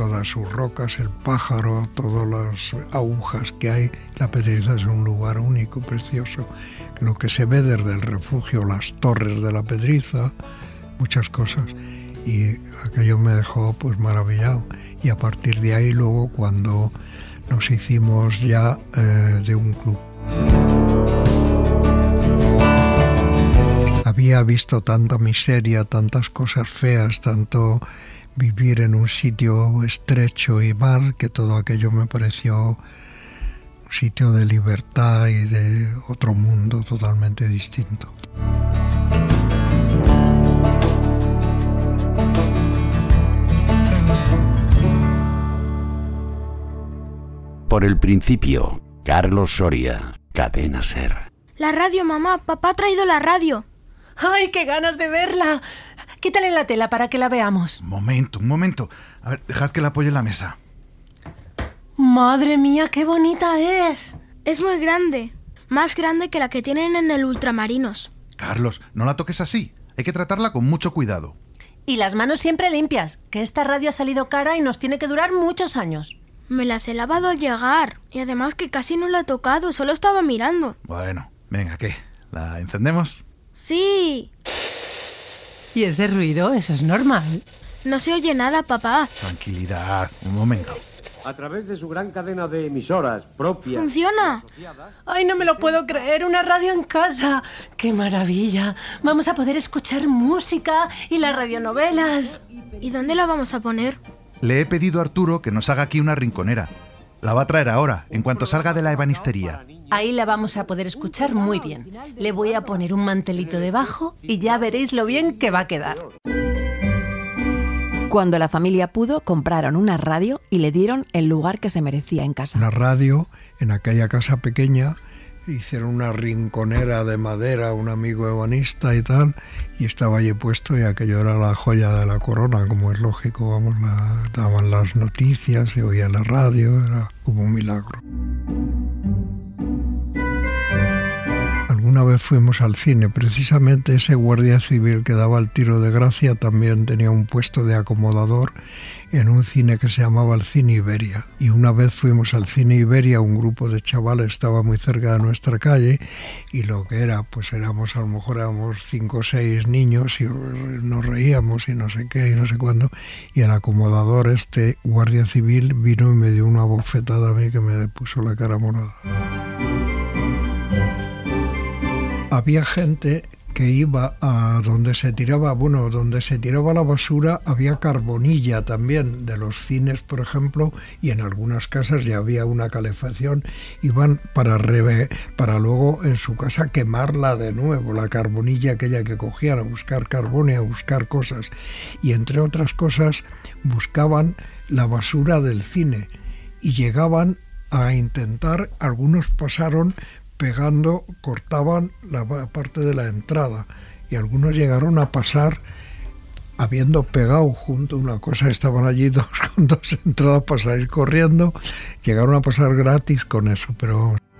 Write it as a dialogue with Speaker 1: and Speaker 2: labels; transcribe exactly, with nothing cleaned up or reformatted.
Speaker 1: todas sus rocas, el pájaro, todas las agujas que hay. La Pedriza es un lugar único, precioso. Lo que se ve desde el refugio, las torres de la Pedriza, muchas cosas. Y aquello me dejó pues maravillado. Y a partir de ahí luego cuando nos hicimos ya eh, de un club. Había visto tanta miseria, tantas cosas feas, tanto vivir en un sitio estrecho y mal, que todo aquello me pareció un sitio de libertad y de otro mundo totalmente distinto.
Speaker 2: Por el principio, Carlos Soria, Cadena SER.
Speaker 3: La radio, mamá. Papá ha traído la radio.
Speaker 4: ¡Ay, qué ganas de verla! Quítale la tela para que la veamos.
Speaker 5: Un momento, un momento. A ver, dejad que la apoye en la mesa.
Speaker 4: ¡Madre mía, qué bonita es!
Speaker 3: Es muy grande. Más grande que la que tienen en el Ultramarinos.
Speaker 5: Carlos, no la toques así. Hay que tratarla con mucho cuidado.
Speaker 4: Y las manos siempre limpias, que esta radio ha salido cara y nos tiene que durar muchos años.
Speaker 3: Me las he lavado al llegar. Y además que casi no la he tocado, solo estaba mirando.
Speaker 5: Bueno, venga, ¿qué? ¿La encendemos?
Speaker 3: Sí.
Speaker 4: ¿Y ese ruido? Eso es normal.
Speaker 3: No se oye nada, papá.
Speaker 5: Tranquilidad, un momento.
Speaker 6: A través de su gran cadena de emisoras propias...
Speaker 3: ¡Funciona!
Speaker 4: ¡Ay, no me lo puedo creer! ¡Una radio en casa! ¡Qué maravilla! Vamos a poder escuchar música y las radionovelas.
Speaker 3: ¿Y dónde la vamos a poner?
Speaker 5: Le he pedido a Arturo que nos haga aquí una rinconera. La va a traer ahora, en cuanto salga de la ebanistería.
Speaker 4: Ahí la vamos a poder escuchar muy bien. Le voy a poner un mantelito debajo y ya veréis lo bien que va a quedar.
Speaker 7: Cuando la familia pudo, compraron una radio y le dieron el lugar que se merecía en casa.
Speaker 1: Una radio en aquella casa pequeña, hicieron una rinconera de madera, un amigo ebanista y tal, y estaba allí puesto y aquello era la joya de la corona, como es lógico, vamos, la, daban las noticias, se oía la radio, era como un milagro. Una vez fuimos al cine, precisamente ese guardia civil que daba el tiro de gracia también tenía un puesto de acomodador en un cine que se llamaba el Cine Iberia. Y una vez fuimos al Cine Iberia, un grupo de chavales estaba muy cerca de nuestra calle y lo que era, pues éramos, a lo mejor éramos cinco o seis niños y nos reíamos y no sé qué y no sé cuándo, y el acomodador, este guardia civil, vino y me dio una bofetada a mí que me puso la cara morada. Había gente que iba a donde se tiraba, bueno, donde se tiraba la basura había carbonilla también de los cines, por ejemplo, y en algunas casas ya había una calefacción, iban para reve, para luego en su casa quemarla de nuevo, la carbonilla aquella que cogían, a buscar carbón y a buscar cosas, y entre otras cosas buscaban la basura del cine y llegaban a intentar, algunos pasaron pegando, cortaban la parte de la entrada y algunos llegaron a pasar habiendo pegado junto una cosa, estaban allí dos con dos entradas para salir corriendo, llegaron a pasar gratis con eso, pero